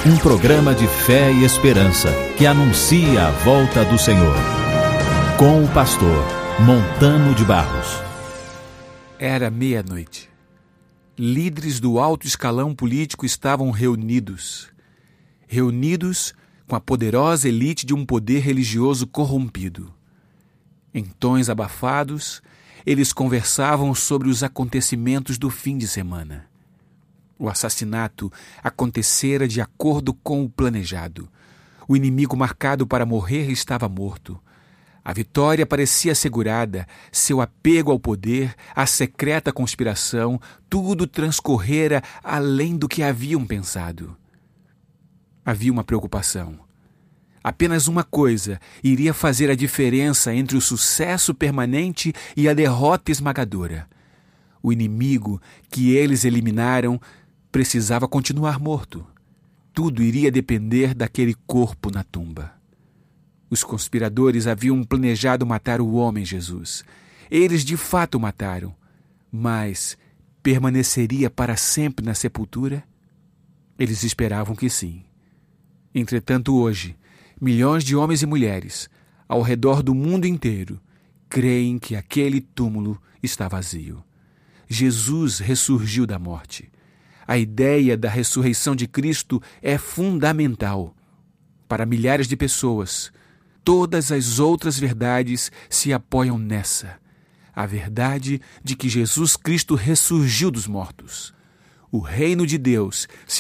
Um programa de fé e esperança que anuncia a volta do Senhor. Com o pastor Montano de Barros. Era meia-noite. Líderes do alto escalão político estavam reunidos com a poderosa elite de um poder religioso corrompido. Em tons abafados, eles conversavam sobre os acontecimentos do fim de semana. O assassinato acontecera de acordo com o planejado. O inimigo marcado para morrer estava morto. A vitória parecia assegurada, seu apego ao poder, a secreta conspiração, tudo transcorrera além do que haviam pensado. Havia uma preocupação. Apenas uma coisa iria fazer a diferença entre o sucesso permanente e a derrota esmagadora. O inimigo que eles eliminaram precisava continuar morto. Tudo iria depender daquele corpo na tumba. Os conspiradores haviam planejado matar o homem Jesus. Eles de fato o mataram, mas permaneceria para sempre na sepultura? Eles esperavam que sim. Entretanto, hoje, milhões de homens e mulheres, ao redor do mundo inteiro, creem que aquele túmulo está vazio. Jesus ressurgiu da morte. A ideia da ressurreição de Cristo é fundamental. Para milhares de pessoas, todas as outras verdades se apoiam nessa. A verdade de que Jesus Cristo ressurgiu dos mortos. O reino de Deus se